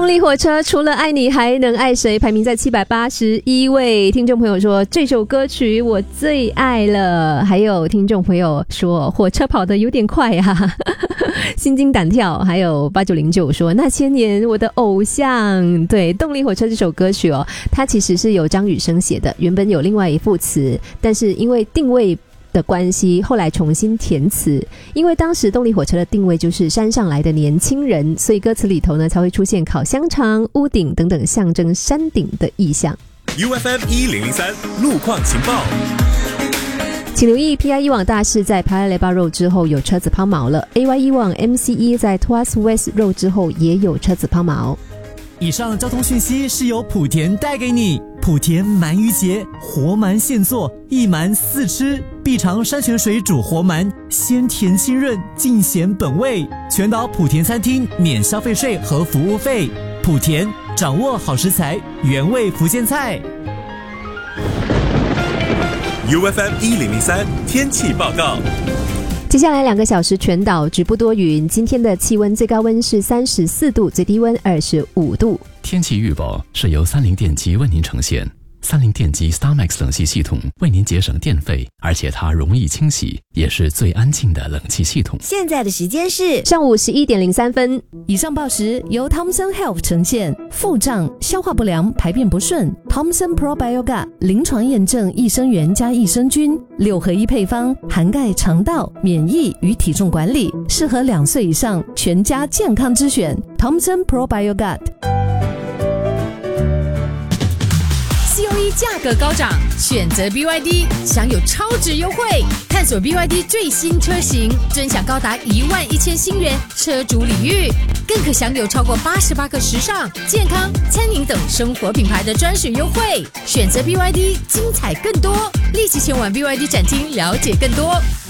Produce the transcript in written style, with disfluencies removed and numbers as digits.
动力火车除了爱你还能爱谁排名在781位。听众朋友说这首歌曲我最爱了，还有听众朋友说火车跑得有点快啊心惊胆跳，还有8909说那些年我的偶像。对，动力火车这首歌曲哦，它其实是由张雨生写的，原本有另外一副词，但是因为定位的关系后来重新填词，因为当时动力火车的定位就是山上来的年轻人，所以歌词里头呢才会出现烤香肠、屋顶等等象征山顶的意象。 UFM 1003路况情报， 请留意 PI 一往大师在 Paya Lebar Road 之后有车子抛锚了， AY 一往 MCE 在 Tuas West Road 之后也有车子抛锚。 以上交通讯息是由莆田带给你。莆田鳗鱼节，活鳗现做，一鳗四吃，必尝山泉水煮活鳗，鲜甜清润，尽显本味。全岛莆田餐厅免消费税和服务费。莆田，掌握好食材，原味福建菜。 UFM 1003天气报告。 接下来2个小时全岛局部多云，今天的气温最高温是34度，最低温25度。 天气预报是由三菱电机为您呈现。三菱电机 StarMax 冷气系统为您节省电费，而且它容易清洗，也是最安静的冷气系统。 现在的时间是上午11点03分。 以上报时由 Thomson Health 呈现。腹胀、消化不良、排便不顺， Thomson Probiogat 临床验证益生元加益生菌6合1配方，涵盖肠道、免疫与体重管理，适合2岁以上全家健康之选。 Thomson Probiogat。 COE 价格高涨，选择 BYD 享有超值优惠，探索 BYD 最新车型，尊享高达11000新元车主礼遇，更可享有超过88个时尚、健康、餐饮等生活品牌的专属优惠。选择 BYD， 精彩更多，立即前往 BYD 展厅了解更多。